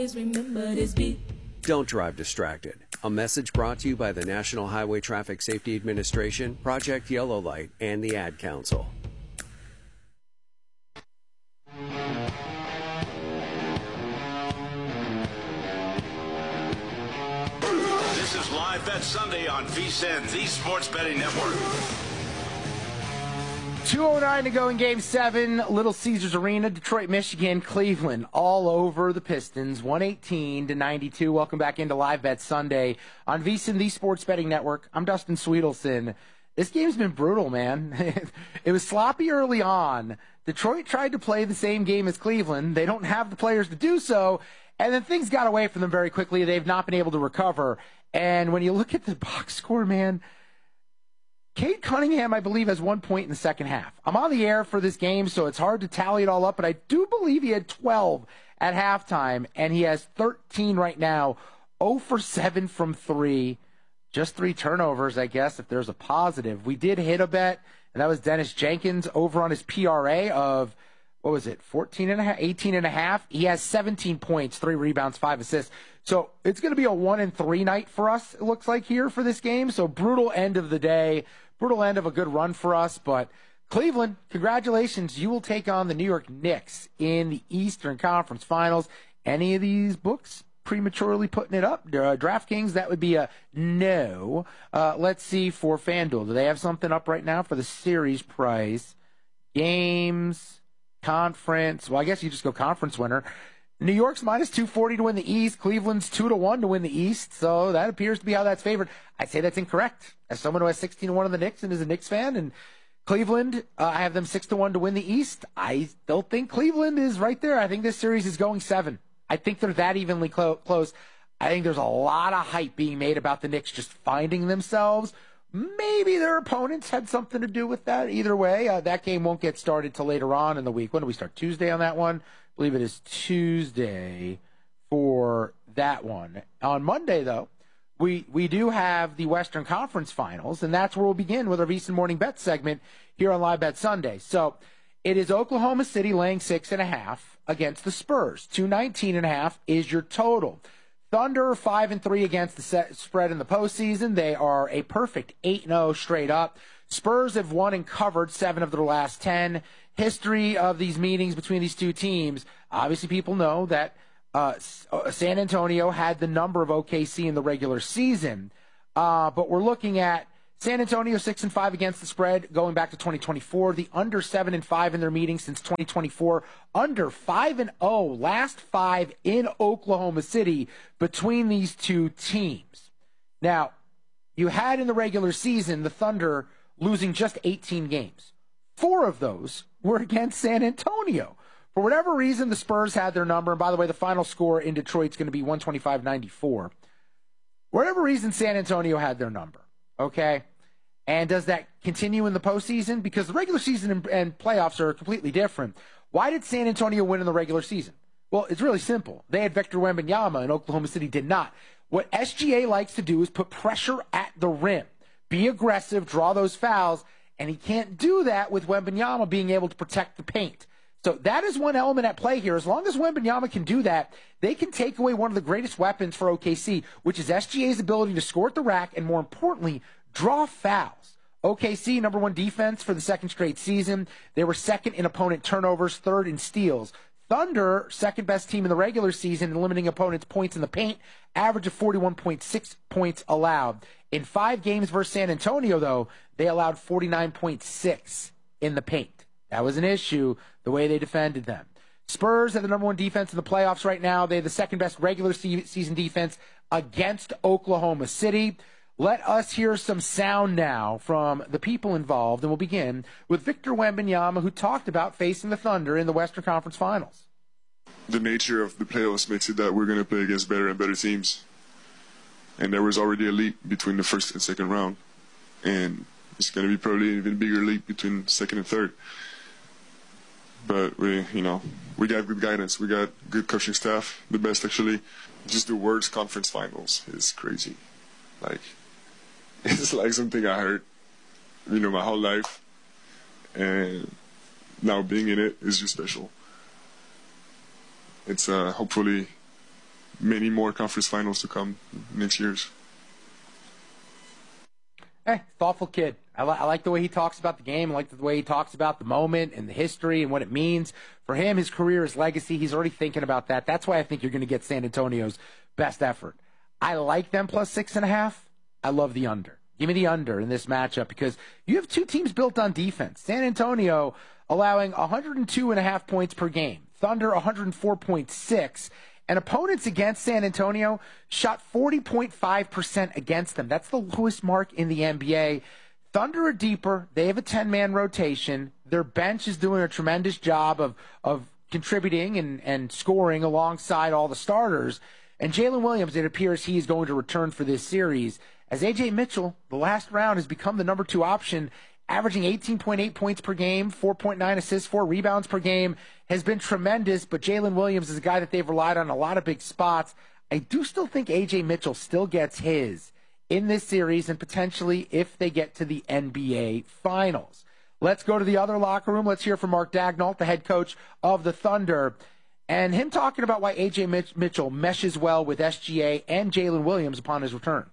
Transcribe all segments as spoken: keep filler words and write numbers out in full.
Remember this beat. Don't drive distracted. A message brought to you by the National Highway Traffic Safety Administration, Project Yellow Light, and the Ad Council. This is Live Bet Sunday on V S I N, the Sports Betting Network. two oh nine to go in Game seven, Little Caesars Arena, Detroit, Michigan, Cleveland, all over the Pistons, one eighteen to ninety-two. Welcome back into Live Bet Sunday on V S I N, the Sports Betting Network. I'm Dustin Sweetelson. This game's been brutal, man. It was sloppy early on. Detroit tried to play the same game as Cleveland. They don't have the players to do so, and then things got away from them very quickly. They've not been able to recover. And when you look at the box score, man, Cade Cunningham, I believe, has one point in the second half. I'm on the air for this game, so it's hard to tally it all up, but I do believe he had twelve at halftime, and he has thirteen right now, zero for seven from three, just three turnovers, I guess, if there's a positive. We did hit a bet, and that was Dennis Jenkins over on his P R A of, what was it, fourteen and a half, eighteen and a half. He has seventeen points, three rebounds, five assists. So it's going to be a one and three night for us, it looks like, here for this game. So brutal end of the day, brutal end of a good run for us. But Cleveland, congratulations. You will take on the New York Knicks in the Eastern Conference Finals. Any of these books prematurely putting it up? Uh, DraftKings, that would be a no. Uh, let's see for FanDuel. Do they have something up right now for the series price? Games, conference. Well, I guess you just go conference winner. New York's minus two forty to win the East. Cleveland's two to one to win the East. So that appears to be how that's favored. I'd say that's incorrect. As someone who has sixteen to one on the Knicks and is a Knicks fan, and Cleveland, uh, I have them six to one to win the East. I still think Cleveland is right there. I think this series is going seven. I think they're that evenly clo- close. I think there's a lot of hype being made about the Knicks just finding themselves. Maybe their opponents had something to do with that. Either way, uh, that game won't get started till later on in the week. When do we start? Tuesday on that one? I believe it is Tuesday for that one. On Monday, though, we we do have the Western Conference Finals, and that's where we'll begin with our V S I N Morning Bet segment here on Live Bet Sunday. So it is Oklahoma City laying six and a half against the Spurs. two nineteen and a half is your total. Thunder five and three against the set spread in the postseason. They are a perfect eight and oh straight up. Spurs have won and covered seven of their last ten. History of these meetings between these two teams. Obviously, people know that uh, San Antonio had the number of O K C in the regular season. Uh, but we're looking at San Antonio six and five against the spread going back to twenty twenty-four. The under seven and five in their meetings since twenty twenty-four. Under five and oh last five in Oklahoma City between these two teams. Now, you had in the regular season the Thunder losing just eighteen games. Four of those were against San Antonio. For whatever reason, the Spurs had their number. And by the way, the final score in Detroit's going to be one twenty-five ninety-four. Whatever reason, San Antonio had their number. Okay? And does that continue in the postseason? Because the regular season and, and playoffs are completely different. Why did San Antonio win in the regular season? Well, it's really simple. They had Victor Wembanyama, and Oklahoma City did not. What S G A likes to do is put pressure at the rim. Be aggressive, draw those fouls, and he can't do that with Wembanyama being able to protect the paint. So that is one element at play here. As long as Wembanyama can do that, they can take away one of the greatest weapons for O K C, which is S G A's ability to score at the rack and, more importantly, draw fouls. O K C, number one defense for the second straight season. They were second in opponent turnovers, third in steals. Thunder, second best team in the regular season in limiting opponents' points in the paint, average of forty-one point six points allowed. In five games versus San Antonio, though, they allowed forty-nine point six in the paint. That was an issue, the way they defended them. Spurs have the number one defense in the playoffs right now. They have the second best regular season defense against Oklahoma City. Let us hear some sound now from the people involved, and we'll begin with Victor Wembanyama, who talked about facing the Thunder in the Western Conference Finals. The nature of the playoffs makes it that we're going to play against better and better teams. And there was already a leap between the first and second round. And it's going to be probably an even bigger leap between second and third. But we, you know, we got good guidance. We got good coaching staff, the best actually. Just the words conference finals is crazy. Like, it's like something I heard, you know, my whole life. And now being in it is just special. It's uh, hopefully many more conference finals to come next year's. Hey, thoughtful kid. I, li- I like the way he talks about the game. I like the way he talks about the moment and the history and what it means for him, his career, his legacy. He's already thinking about that. That's why I think you're going to get San Antonio's best effort. I like them plus six and a half. I love the under. Give me the under in this matchup because you have two teams built on defense. San Antonio allowing one hundred two and a half points per game. Thunder one hundred four point six. And opponents against San Antonio shot forty point five percent against them. That's the lowest mark in the N B A. Thunder are deeper. They have a ten-man rotation. Their bench is doing a tremendous job of, of contributing and, and scoring alongside all the starters. And Jalen Williams, it appears he is going to return for this series. As A J Mitchell, the last round, has become the number two option, averaging eighteen point eight points per game, four point nine assists, four rebounds per game, has been tremendous, but Jalen Williams is a guy that they've relied on a lot of big spots. I do still think A J Mitchell still gets his in this series and potentially if they get to the N B A Finals. Let's go to the other locker room. Let's hear from Mark Daigneault, the head coach of the Thunder, and him talking about why A J Mitchell meshes well with S G A and Jalen Williams upon his return.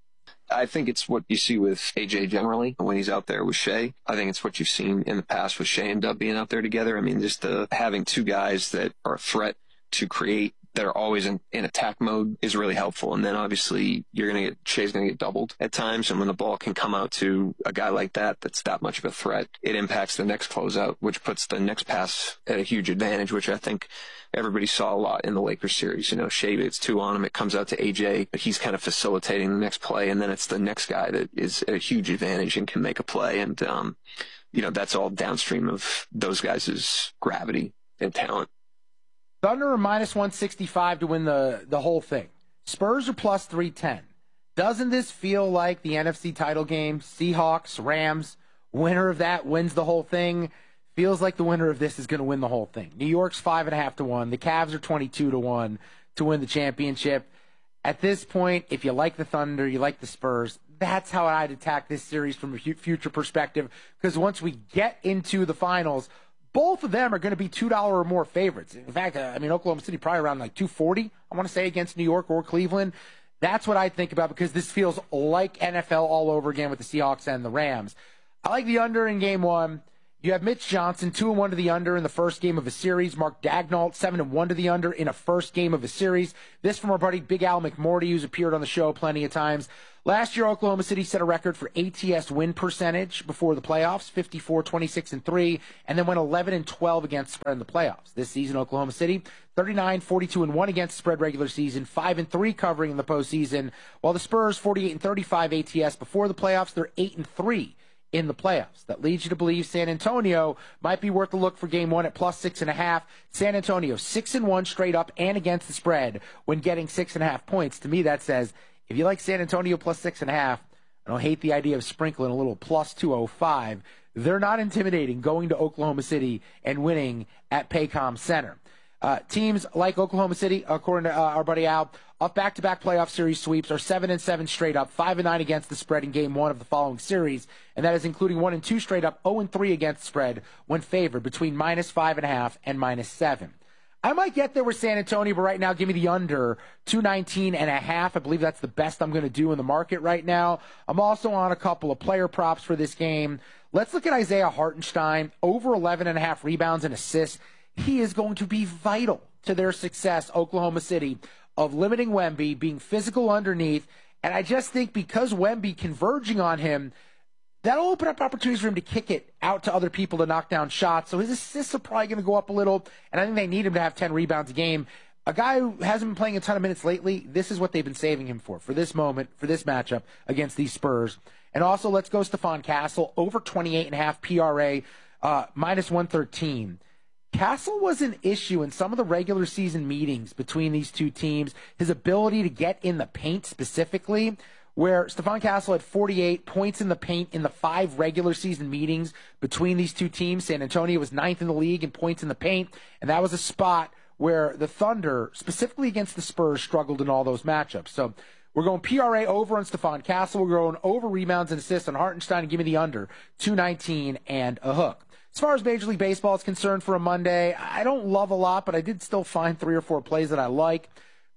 I think it's what you see with A J generally when he's out there with Shea. I think it's what you've seen in the past with Shea and Dub being out there together. I mean, just the, having two guys that are a threat to create, that are always in, in attack mode is really helpful. And then obviously you're going to get, Shea's going to get doubled at times. And when the ball can come out to a guy like that, that's that much of a threat, it impacts the next closeout, which puts the next pass at a huge advantage, which I think everybody saw a lot in the Lakers series. You know, Shea, it's two on him. It comes out to A J, but he's kind of facilitating the next play. And then it's the next guy that is at a huge advantage and can make a play. And, um, you know, that's all downstream of those guys' gravity and talent. Thunder are minus one sixty-five to win the, the whole thing. Spurs are plus three ten. Doesn't this feel like the N F C title game? Seahawks, Rams, winner of that wins the whole thing. Feels like the winner of this is going to win the whole thing. New York's five and a half to one. The Cavs are twenty-two to one to win the championship. At this point, if you like the Thunder, you like the Spurs, that's how I'd attack this series from a future perspective. Because once we get into the finals, both of them are going to be two dollars or more favorites. In fact, uh, I mean, Oklahoma City probably around like two forty, I want to say, against New York or Cleveland. That's what I think about because this feels like N F L all over again with the Seahawks and the Rams. I like the under in game one. You have Mitch Johnson, two and one to the under in the first game of a series. Mark Daigneault, seven and one to the under in a first game of a series. This from our buddy Big Al McMorty, who's appeared on the show plenty of times. Last year, Oklahoma City set a record for A T S win percentage before the playoffs, fifty-four, twenty-six, and three, and then went eleven and twelve against spread in the playoffs. This season, Oklahoma City, thirty-nine, forty-two, and one against spread regular season, five and three covering in the postseason, while the Spurs, forty-eight and thirty-five A T S before the playoffs, they're eight and three in the playoffs. That leads you to believe San Antonio might be worth a look for game one at plus six and a half. San Antonio, six and one straight up and against the spread when getting six and a half points. To me, that says, if you like San Antonio plus six and a half, I don't hate the idea of sprinkling a little plus two oh five. They're not intimidating going to Oklahoma City and winning at Paycom Center. Uh, teams like Oklahoma City, according to uh, our buddy Al, off back-to-back playoff series sweeps are seven and seven straight up, five and nine against the spread in game one of the following series, and that is including one and two straight up, zero and three against the spread when favored between minus five and a half and minus seven. I might get there with San Antonio, but right now, give me the under two nineteen and a half. I believe that's the best I'm going to do in the market right now. I'm also on a couple of player props for this game. Let's look at Isaiah Hartenstein, over eleven and a half rebounds and assists. He is going to be vital to their success, Oklahoma City, of limiting Wemby, being physical underneath. And I just think because Wemby converging on him, that'll open up opportunities for him to kick it out to other people to knock down shots. So his assists are probably going to go up a little, and I think they need him to have ten rebounds a game. A guy who hasn't been playing a ton of minutes lately, this is what they've been saving him for, for this moment, for this matchup against these Spurs. And also, let's go Stephon Castle, over twenty-eight and a half P R A, uh, minus one thirteen. Castle was an issue in some of the regular season meetings between these two teams. His ability to get in the paint specifically, where Stephon Castle had forty-eight points in the paint in the five regular season meetings between these two teams. San Antonio was ninth in the league in points in the paint, and that was a spot where the Thunder, specifically against the Spurs, struggled in all those matchups. So we're going P R A over on Stephon Castle. We're going over rebounds and assists on Hartenstein, and give me the under, two nineteen and a hook. As far as Major League Baseball is concerned for a Monday, I don't love a lot, but I did still find three or four plays that I like.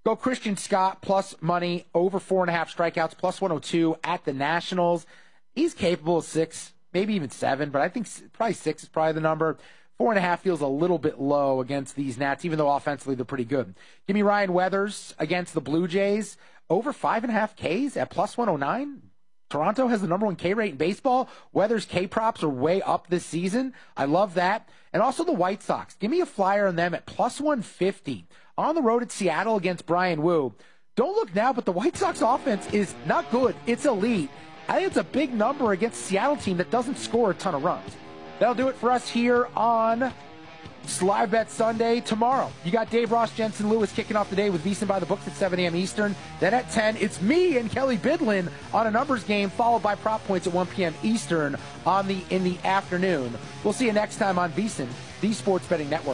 Go Christian Scott plus money, over four and a half strikeouts, plus one oh two at the Nationals. He's capable of six, maybe even seven, but I think probably six is probably the number. Four and a half feels a little bit low against these Nats, even though offensively they're pretty good. Give me Ryan Weathers against the Blue Jays, over five and a half Ks at plus one oh nine. Toronto has the number one K rate in baseball. Weathers' K props are way up this season. I love that. And also the White Sox. Give me a flyer on them at plus one fifty. On the road at Seattle against Brian Wu. Don't look now, but the White Sox offense is not good. It's elite. I think it's a big number against a Seattle team that doesn't score a ton of runs. That'll do it for us here on Live Bet Sunday. Tomorrow, you got Dave Ross, Jensen Lewis kicking off the day with VSiN by the Books at seven a.m. Eastern. Then at ten, it's me and Kelly Bidlin on a numbers game, followed by Prop Points at one p.m. Eastern on the in the afternoon. We'll see you next time on VSiN, the Sports Betting Network.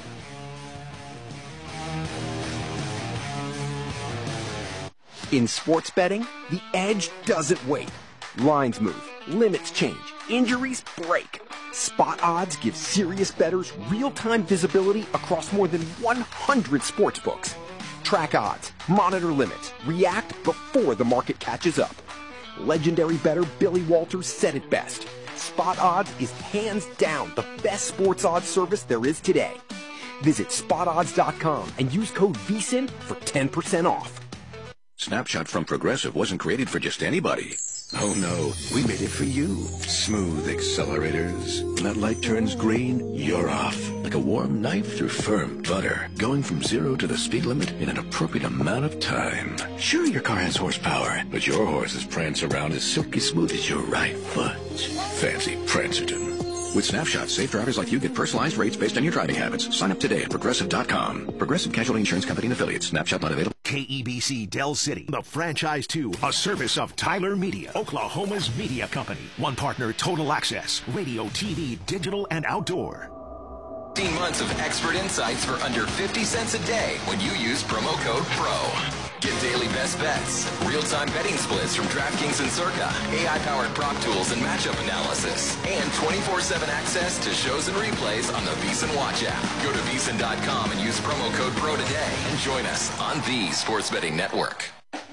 In sports betting, the edge doesn't wait. Lines move, limits change, injuries break. Spot Odds gives serious bettors real-time visibility across more than one hundred sportsbooks. Track odds, monitor limits, react before the market catches up. Legendary bettor Billy Walters said it best. Spot Odds is hands down the best sports odds service there is today. Visit spot odds dot com and use code VSiN for ten percent off. Snapshot from Progressive wasn't created for just anybody. Oh no, we made it for you. Smooth accelerators. When that light turns green, you're off. Like a warm knife through firm butter. Going from zero to the speed limit in an appropriate amount of time. Sure, your car has horsepower, but your horses prance around as silky smooth as your right foot. Fancy Prancerton. With Snapshot, safe drivers like you get personalized rates based on your driving habits. Sign up today at Progressive dot com. Progressive Casualty Insurance Company and Affiliates. Snapshot not available. K E B C Del City, the franchise two, a service of Tyler Media, Oklahoma's media company. One partner, Total Access, radio, T V, digital, and outdoor. fifteen months of expert insights for under fifty cents a day when you use promo code PRO. Get daily best bets, real-time betting splits from DraftKings and Circa, A I-powered prop tools and matchup analysis, and twenty-four seven access to shows and replays on the VSiN Watch app. Go to V S I N dot com and use promo code PRO today and join us on the Sports Betting Network.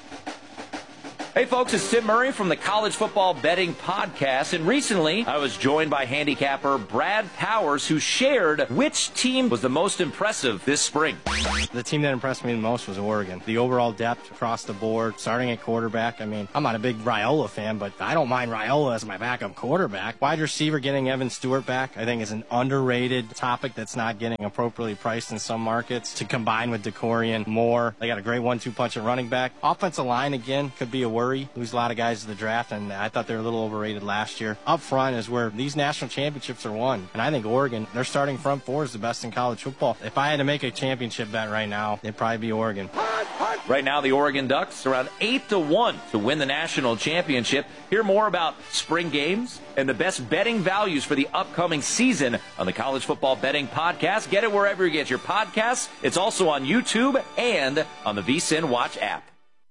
Hey folks, it's Tim Murray from the College Football Betting Podcast, and recently I was joined by handicapper Brad Powers, who shared which team was the most impressive this spring. The team that impressed me the most was Oregon. The overall depth across the board, starting at quarterback. I mean, I'm not a big Raiola fan, but I don't mind Raiola as my backup quarterback. Wide receiver, getting Evan Stewart back, I think is an underrated topic that's not getting appropriately priced in some markets. To combine with DeCorian, Moore, they got a great one two punch at running back. Offensive line, again, could be a worry. Lose a lot of guys to the draft, and I thought they were a little overrated last year. Up front is where these national championships are won, and I think Oregon, their starting front four is the best in college football. If I had to make a championship bet right now, it'd probably be Oregon. Right now, the Oregon Ducks are around eight to one to win the national championship. Hear more about spring games and the best betting values for the upcoming season on the College Football Betting Podcast. Get it wherever you get your podcasts. It's also on YouTube and on the VSiN Watch app.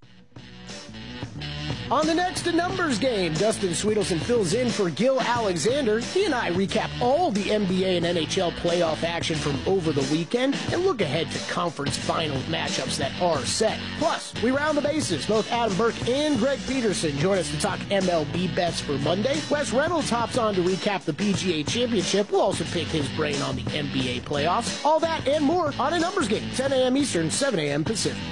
On the next Numbers Game, Dustin Sweetelson fills in for Gil Alexander. He and I recap all the N B A and N H L playoff action from over the weekend and look ahead to conference finals matchups that are set. Plus, we round the bases. Both Adam Burke and Greg Peterson join us to talk M L B bets for Monday. Wes Reynolds hops on to recap the P G A Championship. We'll also pick his brain on the N B A playoffs. All that and more on a Numbers Game, ten a.m. Eastern, seven a.m. Pacific.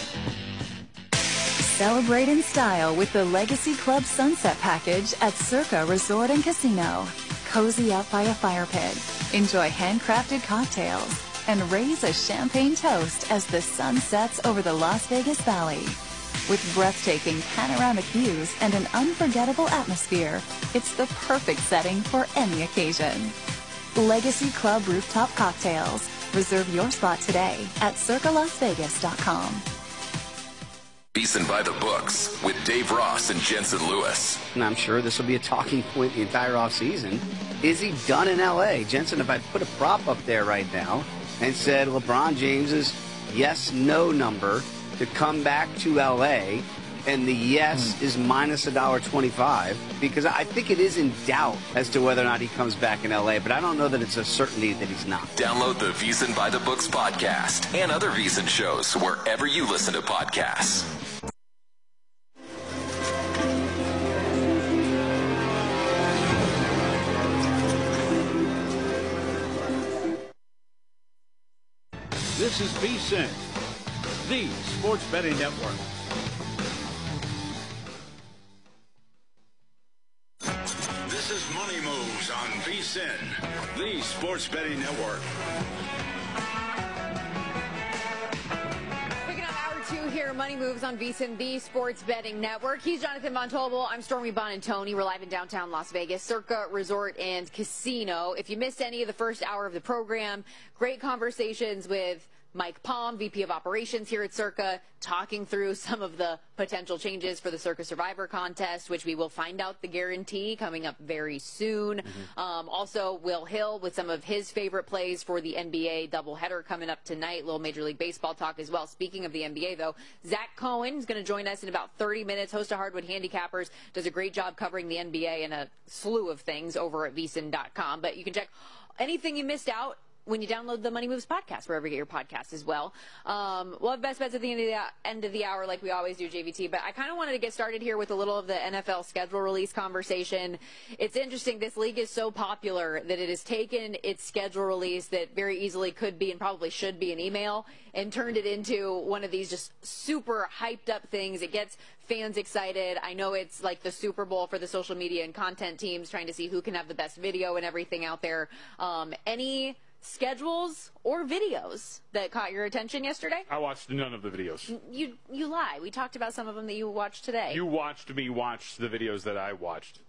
Celebrate in style with the Legacy Club Sunset Package at Circa Resort and Casino. Cozy up by a fire pit, enjoy handcrafted cocktails, and raise a champagne toast as the sun sets over the Las Vegas Valley. With breathtaking panoramic views and an unforgettable atmosphere, it's the perfect setting for any occasion. Legacy Club Rooftop Cocktails. Reserve your spot today at circa las vegas dot com. VSiN by the Books with Dave Ross and Jensen Lewis. And I'm sure this will be a talking point the entire offseason. Is he done in L A? Jensen, if I put a prop up there right now and said LeBron James's yes-no number to come back to L A, and the yes is minus a dollar twenty-five, because I think it is in doubt as to whether or not he comes back in L A, but I don't know that it's a certainty that he's not. Download the VSiN by the Books podcast and other VSiN shows wherever you listen to podcasts. This is VSiN, the sports betting network. This is Money Moves on VSiN, the sports betting network. Picking up hour two here, Money Moves on VSiN, the sports betting network. He's Jonathan Von Tobel. I'm Stormy Bonantoni. We're live in downtown Las Vegas, Circa Resort and Casino. If you missed any of the first hour of the program, great conversations with Mike Palm, V P of Operations here at Circa, talking through some of the potential changes for the Circa Survivor contest, which we will find out the guarantee coming up very soon. Mm-hmm. Um, also, Will Hill with some of his favorite plays for the N B A doubleheader coming up tonight. Little Major League Baseball talk as well. Speaking of the N B A, though, Zach Cohen is going to join us in about thirty minutes. Host of Hardwood Handicappers, does a great job covering the N B A and a slew of things over at V S I N dot com. But you can check anything you missed out when you download the Money Moves podcast, wherever you get your podcasts as well. Um, we'll have best bets at the end of the, end of the hour like we always do, J V T. But I kind of wanted to get started here with a little of the N F L schedule release conversation. It's interesting. This league is so popular that it has taken its schedule release that very easily could be and probably should be an email and turned it into one of these just super hyped up things. It gets fans excited. I know it's like the Super Bowl for the social media and content teams trying to see who can have the best video and everything out there. Um, any schedules or videos that caught your attention yesterday? I watched none of the videos. You you lie. We talked about some of them that you watched today. You watched me watch the videos that I watched.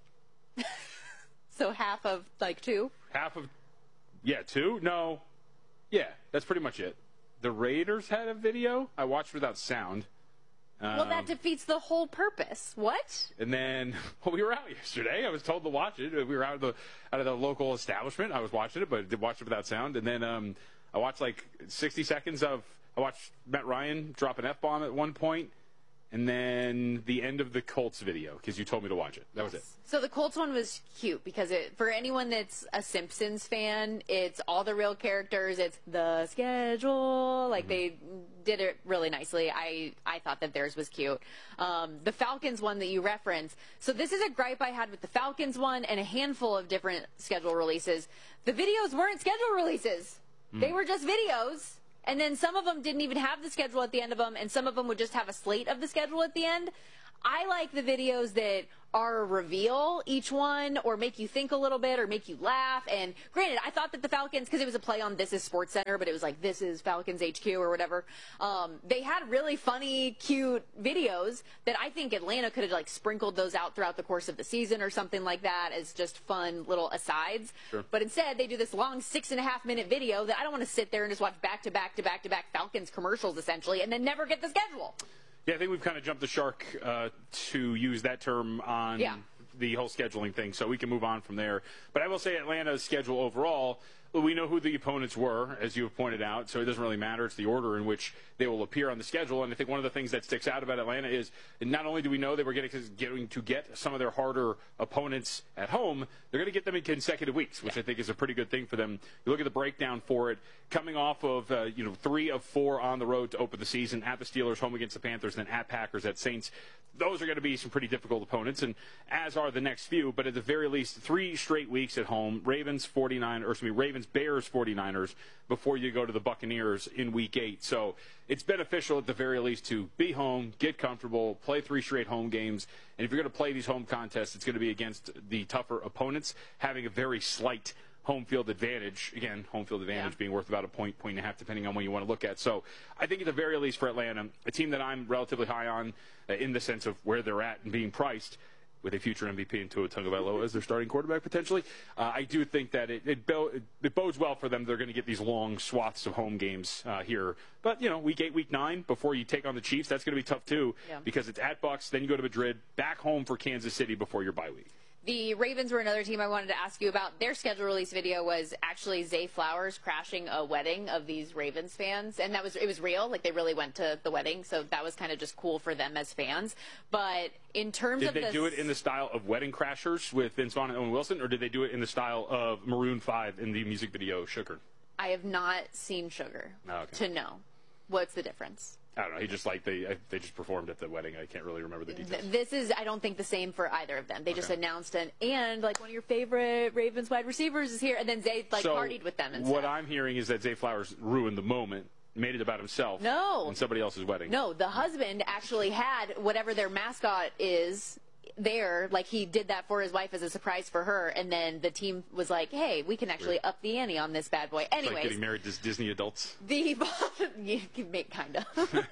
So half of, like, two? Half of, yeah, two? No. Yeah, that's pretty much it. The Raiders had a video. I watched without sound. Um, well, that defeats the whole purpose. What? And then, well, we were out yesterday. I was told to watch it. We were out of the out of the local establishment. I was watching it, but did watch it without sound. And then um, I watched like sixty seconds of. I watched Matt Ryan drop an F-bomb at one point, and then the end of the Colts video because you told me to watch it. That was it. So the Colts one was cute because it, for anyone that's a Simpsons fan, it's all the real characters. It's the schedule. Like, mm-hmm. They did it really nicely. I, I thought that theirs was cute. Um, the Falcons one that you referenced. So this is a gripe I had with the Falcons one and a handful of different schedule releases. The videos weren't schedule releases. Mm. They were just videos. And then some of them didn't even have the schedule at the end of them, and some of them would just have a slate of the schedule at the end. I like the videos that are a reveal, each one, or make you think a little bit, or make you laugh. And granted, I thought that the Falcons, because it was a play on This Is Sports Center, but it was like This Is Falcons H Q or whatever. Um, they had really funny, cute videos that I think Atlanta could have like sprinkled those out throughout the course of the season or something like that as just fun little asides. Sure. But instead, they do this long six and a half minute video that I don't want to sit there and just watch back to back to back to back Falcons commercials essentially, and then never get the schedule. Yeah, I think we've kind of jumped the shark uh, to use that term on yeah. the whole scheduling thing, so we can move on from there. But I will say Atlanta's schedule overall, we know who the opponents were, as you have pointed out, so it doesn't really matter. It's the order in which they will appear on the schedule. And I think one of the things that sticks out about Atlanta is not only do we know they were getting, getting to get some of their harder opponents at home, they're going to get them in consecutive weeks, which I think is a pretty good thing for them. You look at the breakdown for it, coming off of uh, you know three of four on the road to open the season, at the Steelers, home against the Panthers, then at Packers, at Saints. Those are going to be some pretty difficult opponents, and as are the next few. But at the very least, three straight weeks at home: Ravens, forty-nine, or excuse me, Ravens, Bears, forty-niners, before you go to the Buccaneers in Week Eight. So it's beneficial at the very least to be home, get comfortable, play three straight home games, and if you're going to play these home contests, it's going to be against the tougher opponents, having a very slight home field advantage. Again, home field advantage yeah. being worth about a point, point and a half, depending on what you want to look at. So I think at the very least for Atlanta, a team that I'm relatively high on uh, in the sense of where they're at and being priced, with a future M V P in Tua Tagovailoa as their starting quarterback potentially, uh, I do think that it, it, bo- it bodes well for them. They're going to get these long swaths of home games uh, here. But, you know, week eight, week nine, before you take on the Chiefs, that's going to be tough too yeah. because it's at Bucs, then you go to Madrid, back home for Kansas City before your bye week. The Ravens were another team I wanted to ask you about. Their schedule release video was actually Zay Flowers crashing a wedding of these Ravens fans, and that was it was real. Like, they really went to the wedding, so that was kind of just cool for them as fans. But in terms did of they the do it in the style of Wedding Crashers with Vince Vaughn and Owen Wilson, or did they do it in the style of Maroon five in the music video Sugar? I have not seen Sugar Oh, okay. to know what's the difference. I don't know. He just like they they just performed at the wedding. I can't really remember the details. This is, I don't think, the same for either of them. They just Okay. announced an and like one of your favorite Ravens wide receivers is here, and then Zay like so partied with them and what stuff. I'm hearing is that Zay Flowers ruined the moment, made it about himself. No. On somebody else's wedding. No, the husband actually had whatever their mascot is there, like he did that for his wife as a surprise for her, and then the team was like, hey, we can actually up the ante on this bad boy. It's like Anyways, getting married to Disney adults. the you can make kind of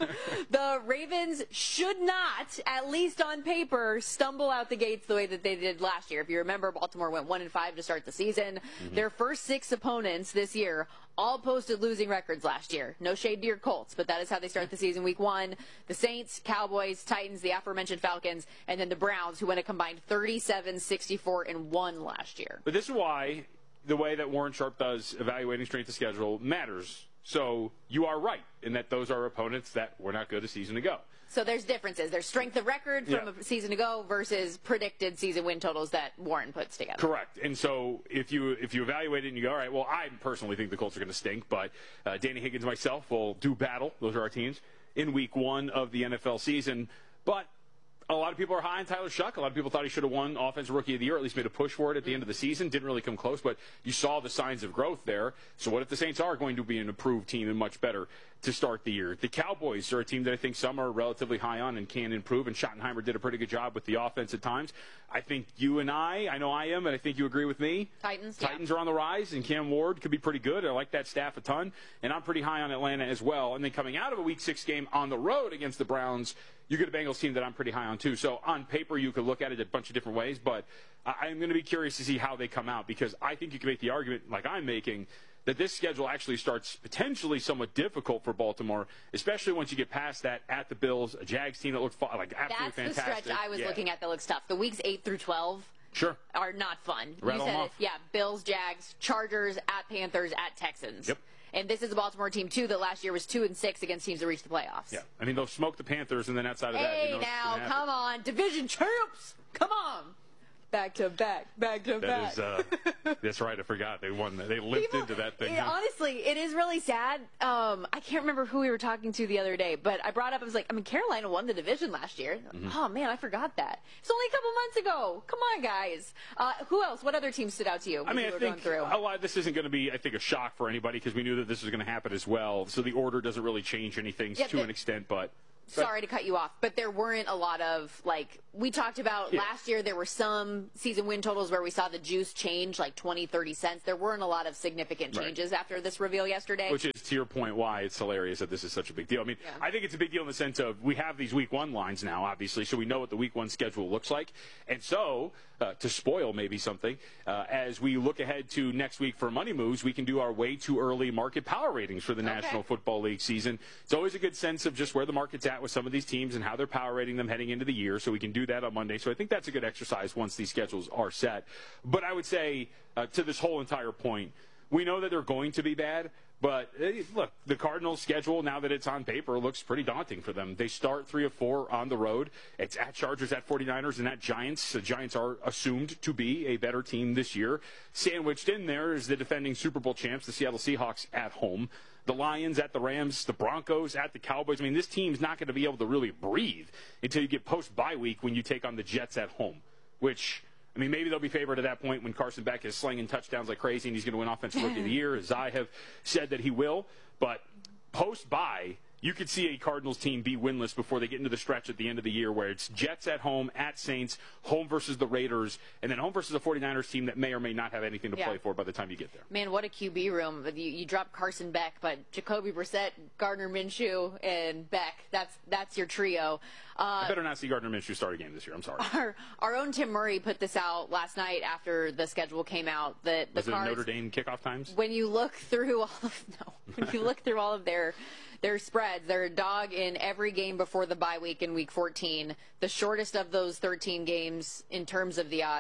the Ravens should not, at least on paper, stumble out the gates the way that they did last year. If you remember, Baltimore went one and five to start the season. Mhm. Their first six opponents this year all posted losing records last year. No shade to your Colts, but that is how they start the season. Week one, the Saints, Cowboys, Titans, the aforementioned Falcons, and then the Browns, who went a combined thirty-seven, sixty-four, and one last year. But this is why the way that Warren Sharp does evaluating strength of schedule matters. So you are right in that those are opponents that were not good a season ago. So there's differences. There's strength of record from Yeah. a season ago versus predicted season win totals that Warren puts together. Correct. And so if you if you evaluate it and you go, all right, well, I personally think the Colts are going to stink, but uh, Danny Higgins and myself will do battle. Those are our teams in week one of the N F L season. But a lot of people are high on Tyler Shuck. A lot of people thought he should have won Offensive Rookie of the Year, at least made a push for it at the end of the season. Didn't really come close, but you saw the signs of growth there. So what if the Saints are going to be an improved team and much better to start the year? The Cowboys are a team that I think some are relatively high on and can improve, and Schottenheimer did a pretty good job with the offense at times. I think you and I, I know I am, and I think you agree with me. Titans, Titans are on the rise, and Cam Ward could be pretty good. I like that staff a ton, and I'm pretty high on Atlanta as well. And then coming out of a Week six game on the road against the Browns, you get a Bengals team that I'm pretty high on too. So on paper, you could look at it a bunch of different ways, but I- I'm going to be curious to see how they come out, because I think you can make the argument, like I'm making, that this schedule actually starts potentially somewhat difficult for Baltimore, especially once you get past that at the Bills, a Jags team that looked fa- like absolutely That's fantastic. the stretch I was Yeah. looking at that looks tough. The weeks eight through twelve Sure. are not fun. Rattle you them said off. it. Yeah, Bills, Jags, Chargers, at Panthers, at Texans. Yep. And this is a Baltimore team too that last year was two and six against teams that reached the playoffs. Yeah, I mean, they'll smoke the Panthers, and then outside of that, Hey you know, what's now, gonna happen. come on, division champs, come on, back to back, back to That back. is, uh, that's right. I forgot they won. They limped into that thing. It- huh? honestly, it is really sad. Um, I can't remember who we were talking to the other day, but I brought up, I was like, I mean, Carolina won the division last year. Mhm. Oh, man, I forgot that. It's only a couple months ago. Come on, guys. Uh, who else? What other teams stood out to you when I mean, you I were think going through? a lot. This isn't going to be, I think, a shock for anybody because we knew that this was going to happen as well. So the order doesn't really change anything Yeah, to the- an extent, but. Sorry to cut you off, but there weren't a lot of, like, we talked about Yeah. last year, there were some season win totals where we saw the juice change like twenty, thirty cents. There weren't a lot of significant Right. changes after this reveal yesterday. Which is, to your point, why it's hilarious that this is such a big deal. I mean, I think it's a big deal in the sense of we have these week one lines now, obviously, so we know what the week one schedule looks like. And so, uh, to spoil maybe something, uh, as we look ahead to next week for Money Moves, we can do our way too early market power ratings for the National Football League season. It's always a good sense of just where the market's at with some of these teams and how they're power rating them heading into the year, so we can do that on Monday. So I think that's a good exercise once these schedules are set. But I would say, uh, to this whole entire point, we know that they're going to be bad, but eh, look, the Cardinals' schedule, now that it's on paper, looks pretty daunting for them. They start three of four on the road. It's at Chargers, at forty-niners, and at Giants. The Giants are assumed to be a better team this year. Sandwiched in there is the defending Super Bowl champs, the Seattle Seahawks, at home. The Lions at the Rams, the Broncos at the Cowboys. I mean, this team's not going to be able to really breathe until you get post-bye week when you take on the Jets at home, which... I mean, maybe they'll be favored at that point when Carson Beck is slinging touchdowns like crazy and he's going to win Offensive Rookie of the Year, as I have said that he will. But post-bye, you could see a Cardinals team be winless before they get into the stretch at the end of the year where it's Jets at home, at Saints, home versus the Raiders, and then home versus a forty-niners team that may or may not have anything to Yeah. play for by the time you get there. Man, what a Q B room. You, you drop Carson Beck, but Jacoby Brissett, Gardner Minshew, and Beck, that's that's your trio. Uh, I better not see Gardner Minshew start a game this year. I'm sorry. Our, our own Tim Murray put this out last night after the schedule came out. That the Was it Cards, Notre Dame kickoff times? when you look through all of no, when you look through all of their their spreads, they're a dog in every game before the bye week in week fourteen. The shortest of those thirteen games in terms of the odds,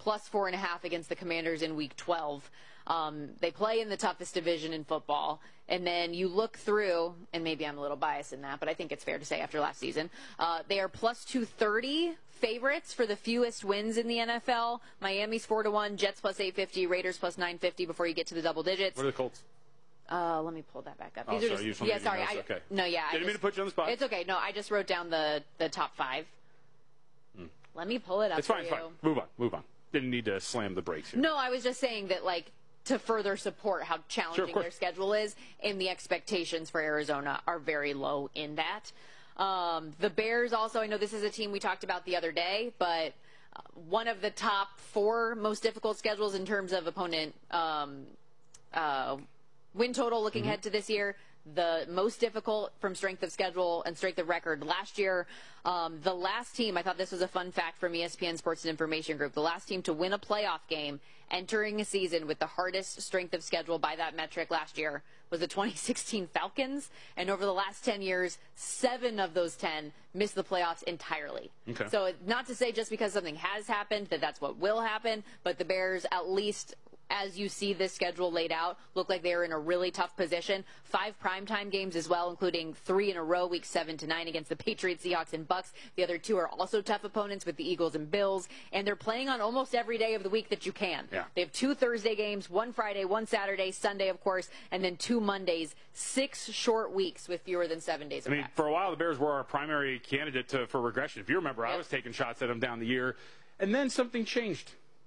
plus four and a half against the Commanders in week twelve. Um, they play in the toughest division in football. And then you look through, and maybe I'm a little biased in that, but I think it's fair to say after last season, uh, they are plus two thirty favorites for the fewest wins in the N F L. Miami's four to one, Jets plus eight fifty, Raiders plus nine fifty before you get to the double digits. What are the Colts? Uh, let me pull that back up. Oh, These sorry, are just, you just want yeah, to give sorry. me notes? I, Okay. No, yeah. I Didn't mean just- to put you on the spot. It's okay. No, I just wrote down the, the top five. Hmm. Let me pull it up It's fine, for it's you. fine. Move on, move on. Didn't need to slam the brakes here. No, I was just saying that, like, to further support how challenging Sure, of their schedule is, and the expectations for Arizona are very low in that. Um, the Bears also, I know this is a team we talked about the other day, but uh, one of the top four most difficult schedules in terms of opponent um, uh, win total looking Mhm. ahead to this year. The most difficult from strength of schedule and strength of record last year. Um, the last team, I thought this was a fun fact from E S P N Sports and Information Group, the last team to win a playoff game entering a season with the hardest strength of schedule by that metric last year was the twenty sixteen Falcons. And over the last ten years, seven of those ten missed the playoffs entirely. Okay. So not to say just because something has happened that that's what will happen, but the Bears, at least as you see this schedule laid out, look like they're in a really tough position. Five primetime games as well, including three in a row, weeks seven to nine against the Patriots, Seahawks, and Bucks. The other two are also tough opponents with the Eagles and Bills, and they're playing on almost every day of the week that you can. Yeah. They have two Thursday games, one Friday, one Saturday, Sunday, of course, and then two Mondays. Six short weeks with fewer than seven days I of mean, practice. for a while, the Bears were our primary candidate to, for regression. If you remember, I was taking shots at them down the year, and then something changed.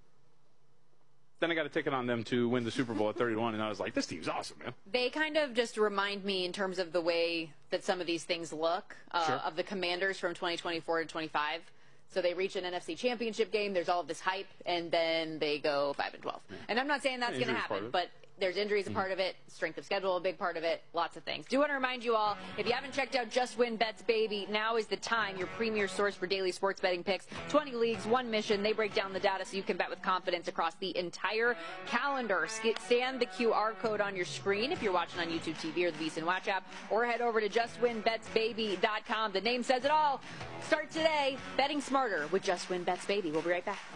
Then I got a ticket on them to win the Super Bowl at thirty-one, and I was like, this team's awesome, man. They kind of just remind me in terms of the way that some of these things look uh, Sure. of the Commanders from twenty twenty-four to twenty-five. So they reach an N F C championship game, there's all of this hype, and then they go five and twelve. And I'm not saying that's going to Injuries part happen, of it. but there's injuries a part of it, strength of schedule a big part of it, lots of things. Do want to remind you all, if you haven't checked out Just Win Bets Baby, now is the time, your premier source for daily sports betting picks. twenty leagues, one mission. They break down the data so you can bet with confidence across the entire calendar. Sk- Scan the Q R code on your screen if you're watching on YouTube T V or the VSiN Watch app, or head over to just win bets baby dot com. The name says it all. Start today betting smarter with Just Win Bets Baby. We'll be right back.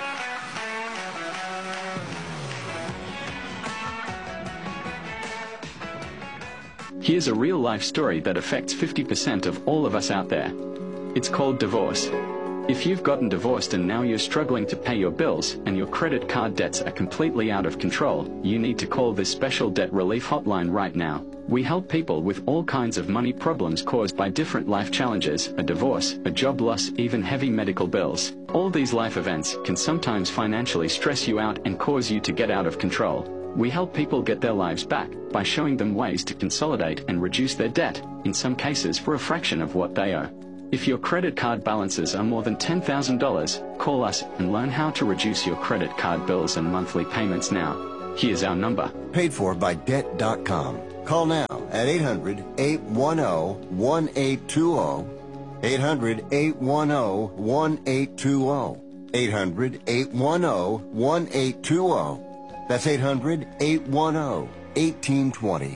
Here's a real-life story that affects fifty percent of all of us out there. It's called divorce. If you've gotten divorced and now you're struggling to pay your bills and your credit card debts are completely out of control, you need to call this special debt relief hotline right now. We help people with all kinds of money problems caused by different life challenges, a divorce, a job loss, even heavy medical bills. All these life events can sometimes financially stress you out and cause you to get out of control. We help people get their lives back by showing them ways to consolidate and reduce their debt, in some cases for a fraction of what they owe. If your credit card balances are more than ten thousand dollars, call us and learn how to reduce your credit card bills and monthly payments now. Here's our number. Paid for by debt dot com. Call now at eight hundred, eight one zero, one eight two zero. eight hundred, eight one zero, one eight two zero. eight hundred, eight one zero, one eight two zero. That's eight hundred, eight one zero, one eight two zero.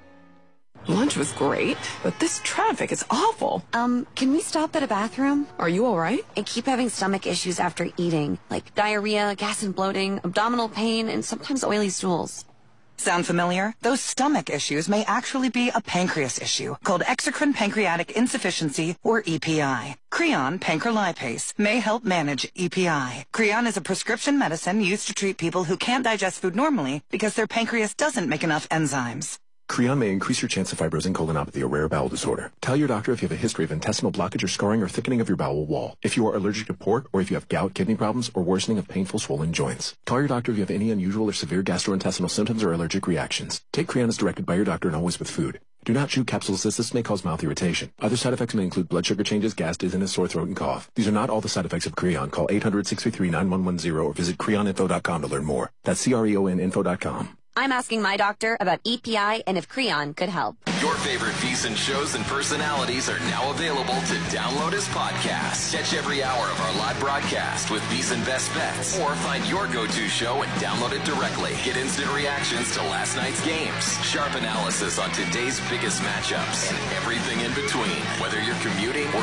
Lunch was great, but this traffic is awful. Um, can we stop at a bathroom? Are you all right? I keep having stomach issues after eating, like diarrhea, gas and bloating, abdominal pain, and sometimes oily stools. Sound familiar? Those stomach issues may actually be a pancreas issue called exocrine pancreatic insufficiency, or E P I. Creon pancrelipase may help manage E P I. Creon is a prescription medicine used to treat people who can't digest food normally because their pancreas doesn't make enough enzymes. Creon may increase your chance of fibrosing colonopathy, a rare bowel disorder. Tell your doctor if you have a history of intestinal blockage or scarring or thickening of your bowel wall. If you are allergic to pork, or if you have gout, kidney problems, or worsening of painful swollen joints. Call your doctor if you have any unusual or severe gastrointestinal symptoms or allergic reactions. Take Creon as directed by your doctor and always with food. Do not chew capsules as this may cause mouth irritation. Other side effects may include blood sugar changes, gas, dizziness, sore throat, and cough. These are not all the side effects of Creon. Call eight hundred, six three three, nine one one zero or visit creon info dot com to learn more. That's C R E O N info dot com. I'm asking my doctor about E P I and if Creon could help. Your favorite VSiN shows and personalities are now available to download as podcasts. Catch every hour of our live broadcast with VSiN Best Bets, or find your go-to show and download it directly. Get instant reactions to last night's games, sharp analysis on today's biggest matchups, and everything in between. Whether you're commuting or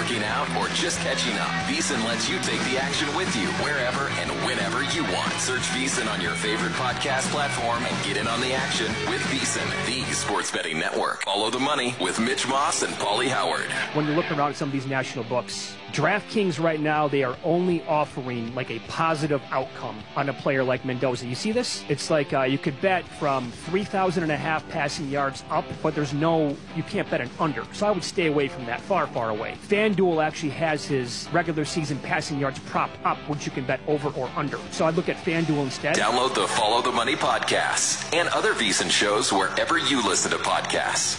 working out, or just catching up, VSiN lets you take the action with you wherever and whenever you want. Search VSiN on your favorite podcast platform and get in on the action with VSiN, the sports betting network. Follow the money with Mitch Moss and Paulie Howard. When you look around at some of these national books, DraftKings right now, they are only offering like a positive outcome on a player like Mendoza. You see this? It's like uh, you could bet from three thousand and a half passing yards up, but there's no, you can't bet an under. So I would stay away from that, far, far away. FanDuel actually has his regular season passing yards propped up, which you can bet over or under. So I'd look at FanDuel instead. Download the Follow the Money podcast and other VSiN shows wherever you listen to podcasts.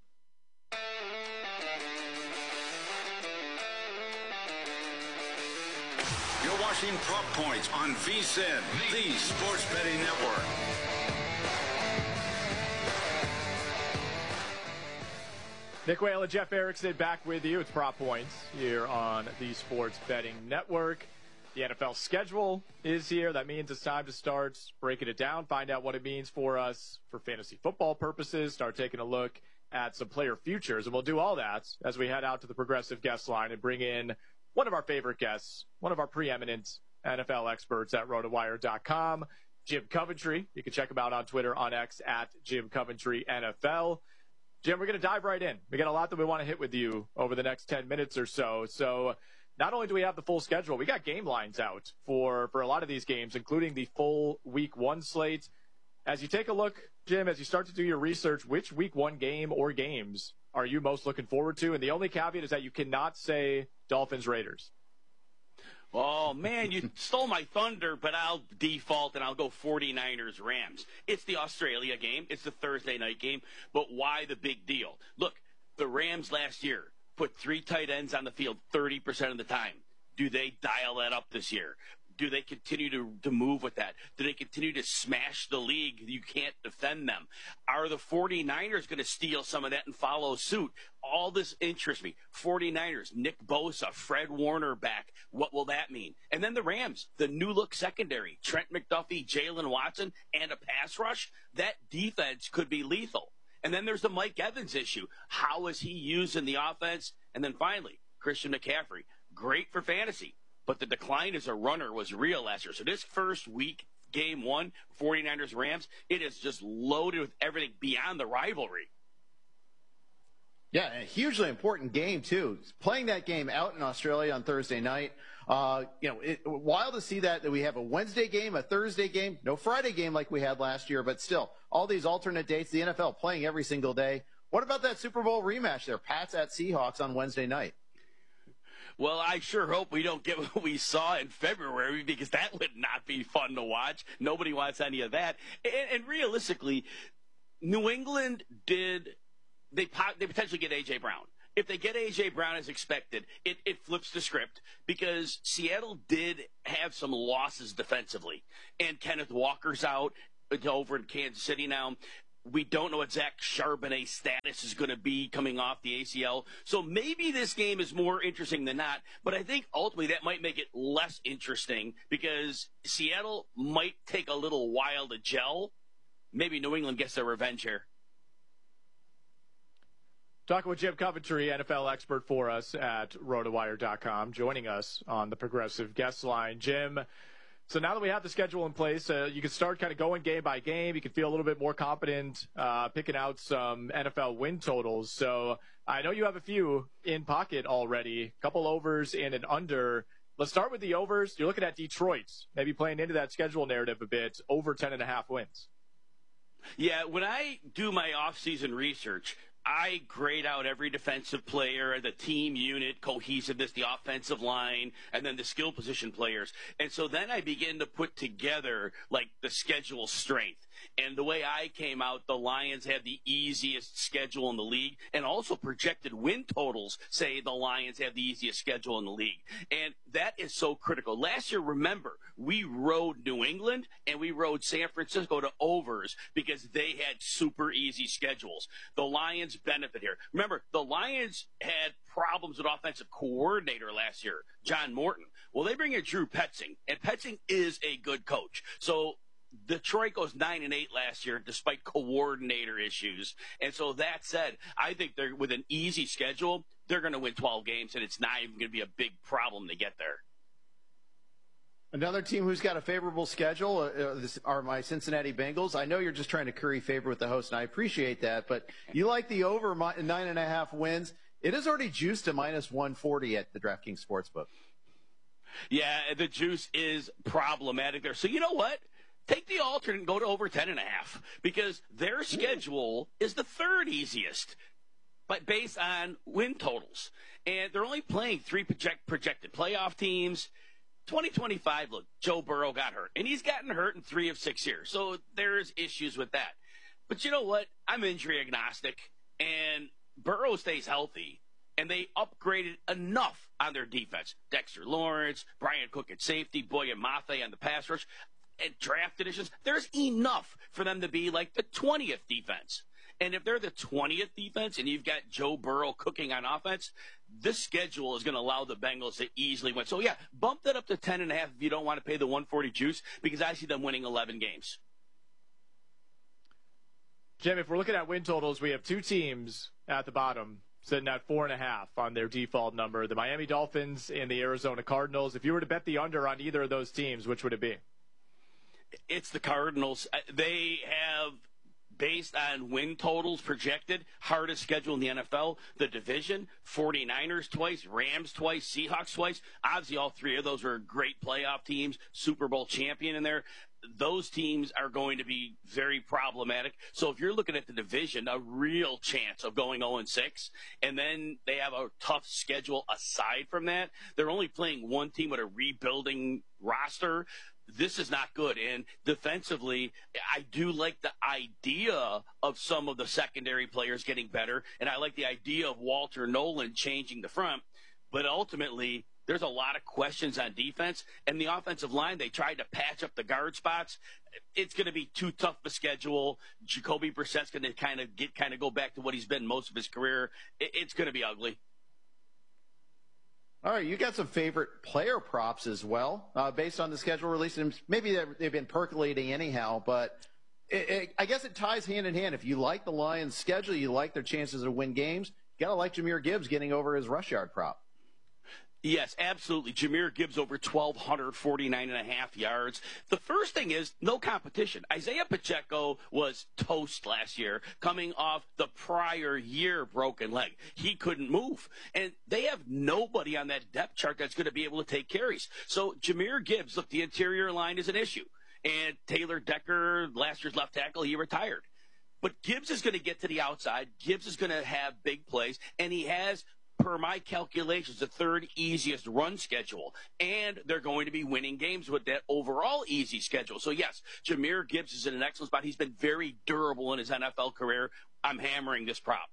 Prop Points on VSiN, the sports betting network. Nick Whale and Jeff Erickson back with you. It's Prop Points here on the Sports Betting Network. The N F L schedule is here. That means it's time to start breaking it down, find out what it means for us for fantasy football purposes, start taking a look at some player futures. And we'll do all that as we head out to the Progressive guest line and bring in one of our favorite guests, one of our preeminent N F L experts at rotowire dot com, Jim Coventry. You can check him out on Twitter, on X, at Jim Coventry N F L. Jim, we're going to dive right in. We got a lot that we want to hit with you over the next ten minutes or so. So not only do we have the full schedule, we got game lines out for, for a lot of these games, including the full week one slate. As you take a look, Jim, as you start to do your research, which week one game or games are you most looking forward to? And the only caveat is that you cannot say Dolphins Raiders. Oh, man, you stole my thunder, but I'll default and I'll go forty-niners Rams. It's the Australia game. It's the Thursday night game. But why the big deal? Look, the Rams last year put three tight ends on the field thirty percent of the time. Do they dial that up this year? Do they continue to, to move with that? Do they continue to smash the league? You can't defend them. Are the forty-niners going to steal some of that and follow suit? All this interests me. forty-niners, Nick Bosa, Fred Warner back. What will that mean? And then the Rams, the new look secondary, Trent McDuffie, Jalen Watson, and a pass rush. That defense could be lethal. And then there's the Mike Evans issue. How is he used in the offense? And then finally, Christian McCaffrey. Great for fantasy. But the decline as a runner was real last year. So this first week, game one, forty-niners Rams, it is just loaded with everything beyond the rivalry. Yeah, and a hugely important game, too. Playing that game out in Australia on Thursday night. Uh, you know, it, wild to see that, that we have a Wednesday game, a Thursday game, no Friday game like we had last year, but still, all these alternate dates, the N F L playing every single day. What about that Super Bowl rematch there, Pats at Seahawks on Wednesday night? Well, I sure hope we don't get what we saw in February, because that would not be fun to watch. Nobody wants any of that. And, and realistically, New England did they, they potentially get A J. Brown. If they get A J. Brown as expected, it, it flips the script, because Seattle did have some losses defensively. And Kenneth Walker's out over in Kansas City now. We don't know what Zach Charbonnet's status is going to be coming off the A C L. So maybe this game is more interesting than not. But I think ultimately that might make it less interesting, because Seattle might take a little while to gel. Maybe New England gets their revenge here. Talking with Jim Coventry, N F L expert for us at rotowire dot com, joining us on the Progressive guest line. Jim, so now that we have the schedule in place, uh, you can start kind of going game by game. You can feel a little bit more confident uh, picking out some N F L win totals. So I know you have a few in pocket already, a couple overs and an under. Let's start with the overs. You're looking at Detroit, maybe playing into that schedule narrative a bit, over ten and a half wins. Yeah, when I do my off-season research, I grade out every defensive player, the team unit, cohesiveness, the offensive line, and then the skill position players. And so then I begin to put together, like, the schedule strength. And the way I came out, the Lions have the easiest schedule in the league, and also projected win totals say the Lions have the easiest schedule in the league. And that is so critical. Last year, remember, we rode New England and we rode San Francisco to overs because they had super easy schedules. The Lions benefit here. Remember, the Lions had problems with offensive coordinator last year, John Morton. Well, they bring in Drew Petzing, and Petzing is a good coach. So Detroit goes nine and eight last year despite coordinator issues. And so that said, I think they're with an easy schedule. they're going to win twelve games, and it's not even going to be a big problem to get there. Another team who's got a favorable schedule uh, this are my Cincinnati Bengals. I know you're just trying to curry favor with the host, and I appreciate that, but you like the over mi- nine and a half wins. It is already juiced to minus one forty at the DraftKings Sportsbook. Yeah, the juice is problematic there. So you know what? Take the alternate and go to over ten and a half, because their schedule is the third easiest, but based on win totals. And they're only playing three project, projected playoff teams. twenty twenty-five, look, Joe Burrow got hurt, and he's gotten hurt in three of six years. So there's issues with that. But you know what? I'm injury agnostic, and Burrow stays healthy, and they upgraded enough on their defense. Dexter Lawrence, Brian Cook at safety, Boyan Mafe on the pass rush, and draft additions. There's enough for them to be like the twentieth defense. And if they're the twentieth defense and you've got Joe Burrow cooking on offense, this schedule is going to allow the Bengals to easily win. So, yeah, bump that up to ten and a half if you don't want to pay the one forty juice, because I see them winning eleven games. Jim, if we're looking at win totals, we have two teams at the bottom sitting at four and a half on their default number, the Miami Dolphins and the Arizona Cardinals. If you were to bet the under on either of those teams, which would it be? It's the Cardinals. They have, based on win totals projected, hardest schedule in the N F L. The division, forty-niners twice, Rams twice, Seahawks twice. Obviously, all three of those are great playoff teams, Super Bowl champion in there. Those teams are going to be very problematic. So if you're looking at the division, a real chance of going oh and six, and then they have a tough schedule aside from that. They're only playing one team with a rebuilding roster. This is not good. And defensively, I do like the idea of some of the secondary players getting better, and I like the idea of Walter Nolan changing the front. But ultimately, there's a lot of questions on defense, and the offensive line, they tried to patch up the guard spots. It's going to be too tough of a schedule. Jacoby Brissett's going to kind of get kind of go back to what he's been most of his career. It's going to be ugly. All right, you got some favorite player props as well, uh, based on the schedule release. And maybe they've been percolating anyhow, but it, it, I guess it ties hand in hand. If you like the Lions' schedule, you like their chances to win games, you got to like Jahmyr Gibbs getting over his rush yard prop. Yes, absolutely. Jahmyr Gibbs over twelve forty-nine and a half yards. The first thing is no competition. Isaiah Pacheco was toast last year, coming off the prior year broken leg. He couldn't move. And they have nobody on that depth chart that's going to be able to take carries. So Jahmyr Gibbs, look, the interior line is an issue. And Taylor Decker, last year's left tackle, he retired. But Gibbs is going to get to the outside. Gibbs is going to have big plays. And he has, per my calculations, the third easiest run schedule. And they're going to be winning games with that overall easy schedule. So, yes, Jahmyr Gibbs is in an excellent spot. He's been very durable in his N F L career. I'm hammering this prop.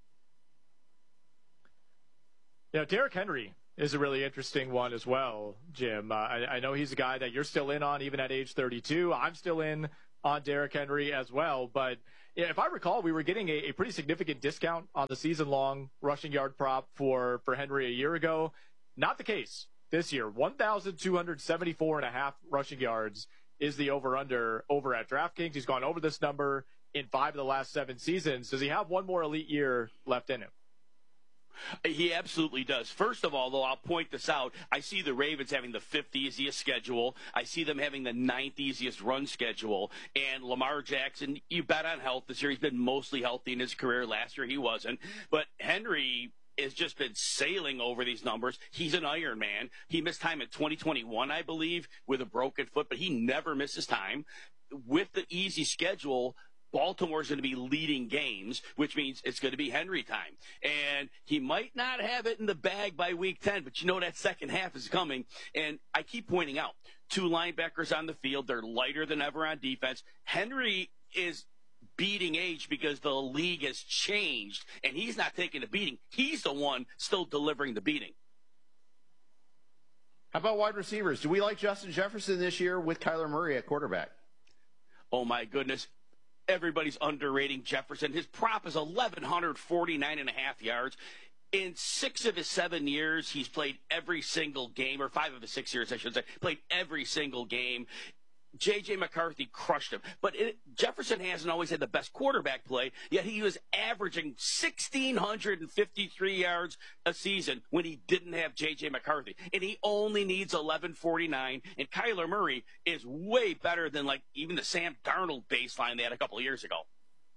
You know, Derrick Henry is a really interesting one as well, Jim. Uh, I, I know he's a guy that you're still in on even at age thirty-two. I'm still in on Derrick Henry as well. But if I recall, we were getting a, a pretty significant discount on the season-long rushing yard prop for, for Henry a year ago. Not the case this year. one thousand two hundred seventy-four and a half rushing yards is the over-under over at DraftKings. He's gone over this number in five of the last seven seasons. Does he have one more elite year left in him? He absolutely does. First of all, though, I'll point this out. I see the Ravens having the fifth easiest schedule. I see them having the ninth easiest run schedule. And Lamar Jackson, you bet on health this year. He's been mostly healthy in his career. Last year he wasn't. But Henry has just been sailing over these numbers. He's an Iron Man. He missed time in twenty twenty-one, I believe, with a broken foot, but he never misses time. With the easy schedule, Baltimore's going to be leading games, which means it's going to be Henry time. And he might not have it in the bag by week ten, but you know that second half is coming. And I keep pointing out, two linebackers on the field. They're lighter than ever on defense. Henry is beating age because the league has changed, and he's not taking the beating. He's the one still delivering the beating. How about wide receivers? Do we like Justin Jefferson this year with Kyler Murray at quarterback? Oh, my goodness. Everybody's underrating Jefferson. His prop is eleven forty-nine and a half yards. In six of his seven years, he's played every single game, or five of his six years, I should say, played every single game. J J. McCarthy crushed him. But it, Jefferson hasn't always had the best quarterback play, yet he was averaging one thousand six hundred fifty-three yards a season when he didn't have J J. McCarthy. And he only needs eleven forty-nine, and Kyler Murray is way better than, like, even the Sam Darnold baseline they had a couple of years ago.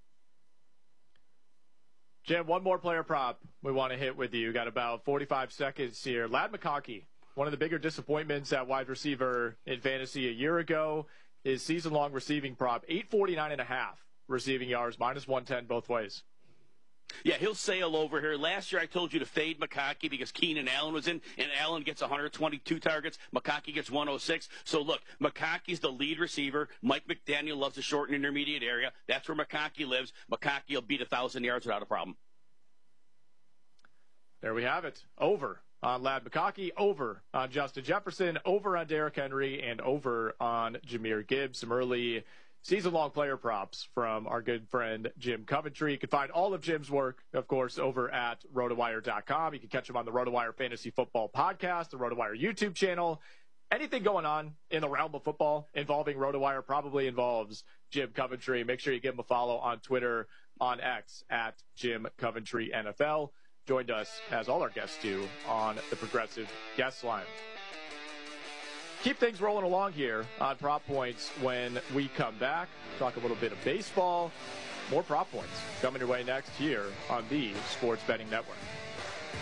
Jim, one more player prop we want to hit with you. Got about forty-five seconds here. Ladd McConkey, one of the bigger disappointments at wide receiver in fantasy a year ago. His season-long receiving prop, eight forty-nine and a half receiving yards, minus one ten both ways. Yeah, he'll sail over here. Last year I told you to fade McConkey because Keenan Allen was in, and Allen gets one hundred twenty-two targets. McConkey gets one oh six. So, look, McConkey's the lead receiver. Mike McDaniel loves the short and intermediate area. That's where McConkey lives. McConkey will beat one thousand yards without a problem. There we have it. Over on Ladd McConkey, over on Justin Jefferson, over on Derrick Henry, and over on Jahmyr Gibbs. Some early season-long player props from our good friend Jim Coventry. You can find all of Jim's work, of course, over at rotowire dot com. You can catch him on the RotoWire Fantasy Football Podcast, the RotoWire YouTube channel. Anything going on in the realm of football involving RotoWire probably involves Jim Coventry. Make sure you give him a follow on Twitter, on X, at Jim Coventry N F L. Joined us, as all our guests do, on the Progressive Guest Line. Keep things rolling along here on Prop Points when we come back. Talk a little bit of baseball. More Prop Points coming your way next here on the Sports Betting Network.